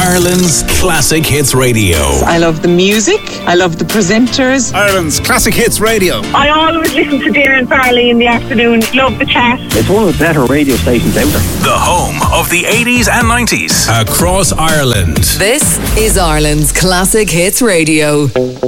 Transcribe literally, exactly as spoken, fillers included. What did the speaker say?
Ireland's Classic Hits Radio. I love the music. I love the presenters. Ireland's Classic Hits Radio. I always listen to Darren Farley in the afternoon. Love the chat. It's one of the better radio stations out there. The home of the eighties and nineties across Ireland. This is Ireland's Classic Hits Radio.